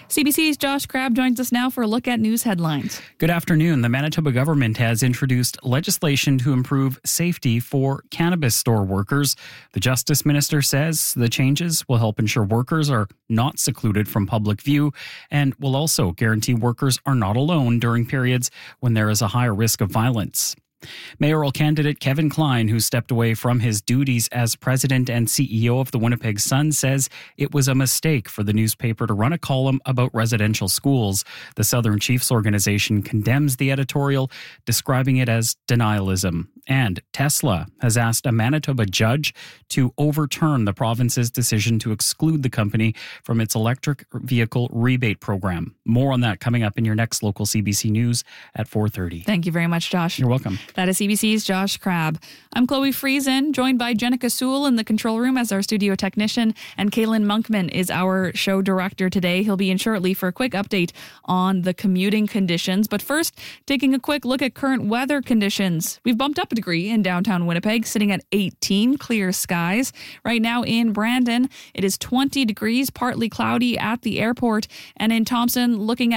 CBC's Josh Crabb joins us now for a look at news headlines. Good afternoon. The Manitoba government has introduced legislation to improve safety for cannabis store workers. The Justice Minister says the changes will help ensure workers are not secluded from public view and will also guarantee workers are not alone during periods when there is a higher risk of violence. Mayoral candidate Kevin Klein, who stepped away from his duties as president and CEO of the Winnipeg Sun, says it was a mistake for the newspaper to run a column about residential schools. The Southern Chiefs organization condemns the editorial, describing it as denialism. And Tesla has asked a Manitoba judge to overturn the province's decision to exclude the company from its electric vehicle rebate program. More on that coming up in your next local CBC News at 4:30. Thank you very much, Josh. You're welcome. That is CBC's Josh Crabb. I'm Chloe Friesen, joined by Jenica Sewell in the control room as our studio technician, and Kaylin Monkman is our show director today. He'll be in shortly for a quick update on the commuting conditions. But first, taking a quick look at current weather conditions. We've bumped up a degree in downtown Winnipeg, sitting at 18, clear skies. Right now in Brandon, it is 20 degrees, partly cloudy at the airport. And in Thompson, looking at